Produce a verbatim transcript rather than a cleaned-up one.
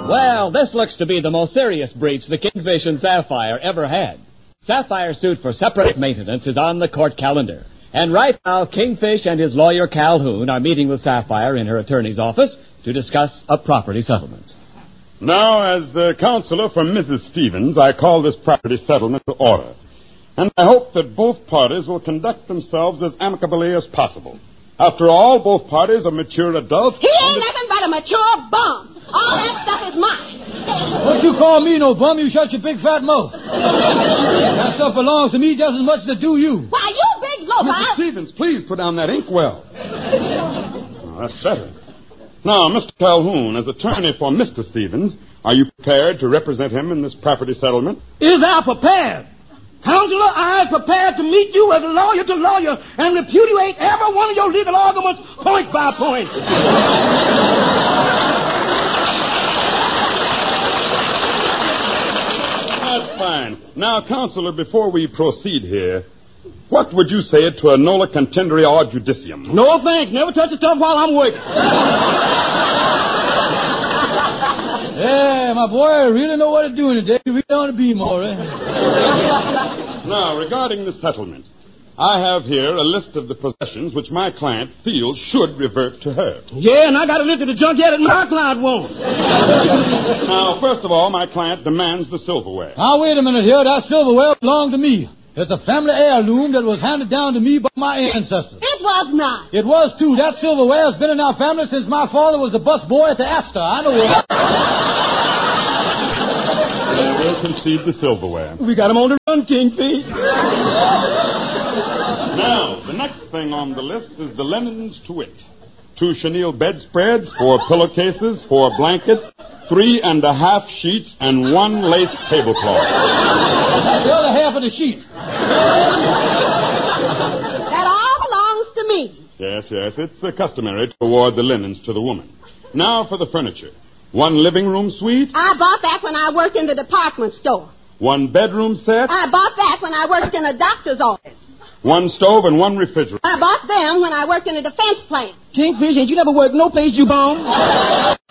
Well, this looks to be the most serious breach the Kingfish and Sapphire ever had. Sapphire's suit for separate maintenance is on the court calendar. And right now, Kingfish and his lawyer Calhoun are meeting with Sapphire in her attorney's office to discuss a property settlement. Now, as uh, counselor for Missus Stevens, I call this property settlement to order. And I hope that both parties will conduct themselves as amicably as possible. After all, both parties are mature adults. He ain't nothing but a mature bum. All that stuff is mine. What you call me no bum? You shut your big fat mouth. That stuff belongs to me just as much as it do you. Why, you big loafer. Missus Stevens, please put down that inkwell. Oh, that's better. Now, Mister Calhoun, as attorney for Mister Stevens, are you prepared to represent him in this property settlement? Is I prepared? Counselor, I am prepared to meet you as a lawyer to lawyer and repudiate every one of your legal arguments point by point. That's fine. Now, Counselor, before we proceed here, what would you say to a nola contendere or judicium? No thanks. Never touch the stuff while I'm working. Yeah, my boy, I really know what to do today. You really on the beam, all right. Now, regarding the settlement, I have here a list of the possessions which my client feels should revert to her. Yeah, and I got a list of the junkyard that my client wants. Now, first of all, my client demands the silverware. Now, wait a minute here. That silverware belonged to me. It's a family heirloom that was handed down to me by my ancestors. It was not. It was, too. That silverware has been in our family since my father was the bus boy at the Astor. I know it. We'll concede the silverware. We got him on the run, Kingfish. Now, the next thing on the list is the linens to wit. Two chenille bedspreads, four pillowcases, four blankets, three and a half sheets, and one lace tablecloth. The other half of the sheet. That all belongs to me. Yes, yes, it's uh, customary to award the linens to the woman. Now for the furniture. One living room suite. I bought that when I worked in the department store. One bedroom set. I bought that when I worked in a doctor's office. One stove and one refrigerator. I bought them when I worked in a defense plant. Kingfish, ain't you never worked no place, you bum?